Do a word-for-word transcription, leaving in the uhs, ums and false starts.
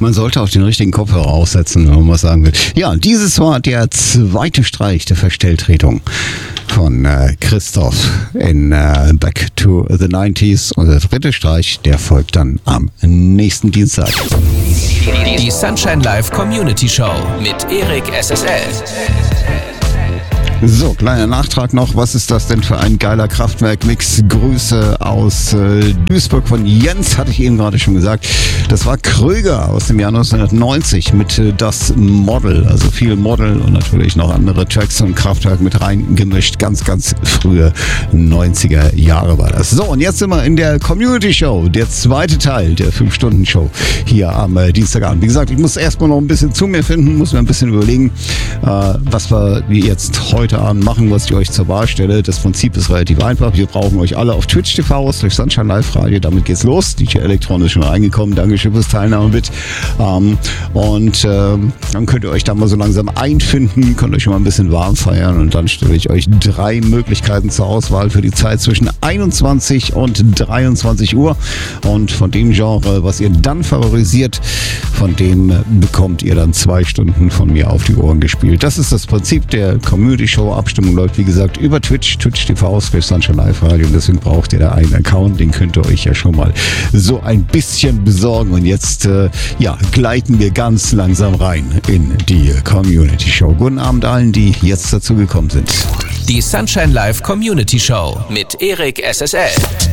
Man sollte auch den richtigen Kopfhörer aufsetzen, wenn man was sagen will. Ja, dieses war der zweite Streich der Verstelltretung von äh, Christoph in äh, Back to the nineties. Und der dritte Streich, der folgt dann am nächsten Dienstag. Die Sunshine Live Community Show mit Erik S S L. So, kleiner Nachtrag noch. Was ist das denn für ein geiler Kraftwerk-Mix? Grüße aus äh, Duisburg von Jens, hatte ich eben gerade schon gesagt. Das war Kröger aus dem Jahr neunzehnhundertneunzig mit äh, das Model. Also viel Model und natürlich noch andere Tracks und Kraftwerk mit reingemischt. Ganz, ganz frühe neunziger Jahre war das. So, und jetzt sind wir in der Community Show. Der zweite Teil der fünf Stunden Show hier am äh, Dienstagabend. Wie gesagt, ich muss erstmal noch ein bisschen zu mir finden, muss mir ein bisschen überlegen, äh, was wir jetzt heute Abend machen, was ich euch zur Wahl stelle. Das Prinzip ist relativ einfach. Wir brauchen euch alle auf Twitch T V, durch Sunshine Live Radio. Damit geht's los. D J Elektron ist schon reingekommen. Dankeschön fürs Teilnahme mit. Ähm, und ähm, dann könnt ihr euch da mal so langsam einfinden, könnt euch schon mal ein bisschen warm feiern und dann stelle ich euch drei Möglichkeiten zur Auswahl für die Zeit zwischen einundzwanzig und dreiundzwanzig Uhr. Und von dem Genre, was ihr dann favorisiert, von dem bekommt ihr dann zwei Stunden von mir auf die Ohren gespielt. Das ist das Prinzip der Community Show. Abstimmung läuft, wie gesagt, über Twitch, Twitch T V, für Sunshine Live Radio. Und deswegen braucht ihr da einen Account. Den könnt ihr euch ja schon mal so ein bisschen besorgen. Und jetzt, äh, ja, gleiten wir ganz langsam rein in die Community Show. Guten Abend allen, die jetzt dazu gekommen sind. Die Sunshine Live Community Show mit Erik S S L.